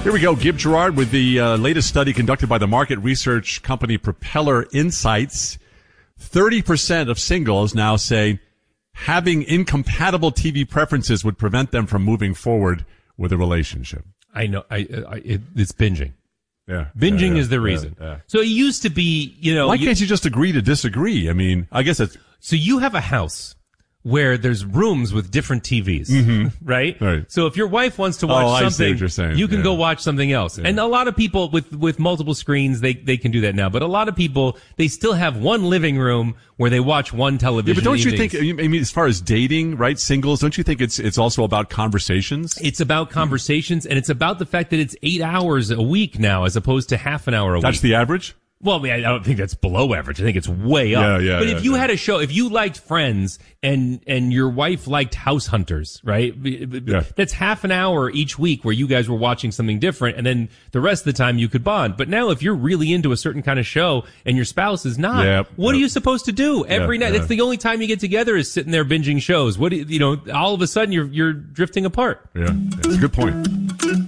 Here we go. Gib Gerard with the latest study conducted by the market research company Propeller Insights. 30% of singles now say having incompatible TV preferences would prevent them from moving forward with a relationship. I know. It's binging. Yeah. Binging is the reason. Yeah. So it used to be, Why can't you just agree to disagree? I mean, I guess it's... So you have a house where there's rooms with different TVs, right? Right. So if your wife wants to watch I see something, what you're saying. you can go watch something else. Yeah. And a lot of people with multiple screens, they can do that now. But a lot of people, they still have one living room where they watch one television. Yeah, but don't you evenings. think, I mean, as far as dating, right, singles, don't you think it's also about conversations? It's about conversations, and it's about the fact that it's 8 hours a week now as opposed to half an hour a week. That's the average? Well, I mean, I don't think that's below average. I think it's way up. Yeah, but if you had a show, if you liked Friends and your wife liked House Hunters, right? Yeah. That's half an hour each week where you guys were watching something different, and then the rest of the time you could bond. But now if you're really into a certain kind of show and your spouse is not, what are you supposed to do every night? That's the only time you get together is sitting there binging shows. All of a sudden you're drifting apart. Yeah, that's a good point.